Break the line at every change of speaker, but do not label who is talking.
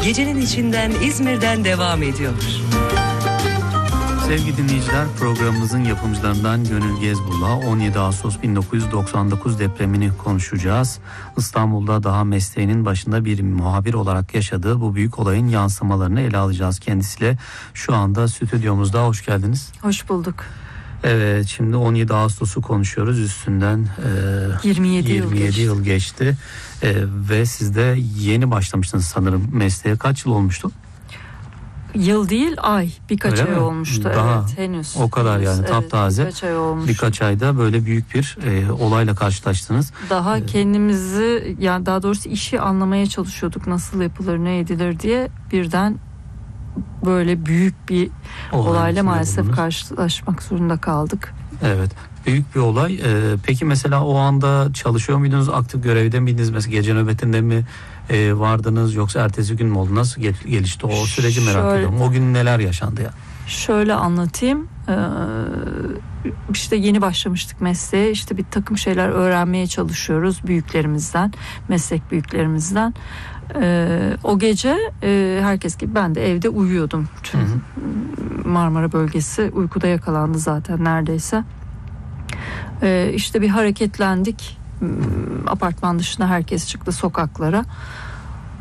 gecenin içinden İzmir'den devam ediyor.
Sevgili dinleyiciler, programımızın yapımcılarından Gönül Gezbul'la 17 Ağustos 1999 depremini konuşacağız. İstanbul'da daha mesleğinin başında bir muhabir olarak yaşadığı bu büyük olayın yansımalarını ele alacağız kendisiyle. Şu anda stüdyomuzda, hoş geldiniz.
Hoş bulduk.
Evet, şimdi 17 Ağustos'u konuşuyoruz. Üstünden 27 yıl geçti. Ve siz de yeni başlamıştınız sanırım mesleğe. Kaç yıl olmuştu?
Yıl değil, ay. Birkaç ay olmuştu.
Daha
evet, henüz.
O kadar yani, taptaze.
Birkaç ay olmuş.
Birkaç ayda böyle büyük bir olayla karşılaştınız.
Daha kendimizi, yani daha doğrusu işi anlamaya çalışıyorduk. Nasıl yapılır, ne edilir diye, birden böyle büyük bir olayla maalesef karşılaşmak zorunda kaldık.
Evet, büyük bir olay. Peki mesela o anda çalışıyor muydunuz? Aktif görevde miydiniz? Mesela gece nöbetinde mi vardınız, yoksa ertesi gün mü oldu? Nasıl gelişti o süreci, merak ediyorum. O gün neler yaşandı ya?
Şöyle anlatayım. İşte yeni başlamıştık mesleğe. İşte bir takım şeyler öğrenmeye çalışıyoruz büyüklerimizden, meslek büyüklerimizden. O gece herkes gibi ben de evde uyuyordum. Marmara bölgesi uykuda yakalandı zaten neredeyse. İşte bir hareketlendik. Apartman dışına herkes çıktı sokaklara.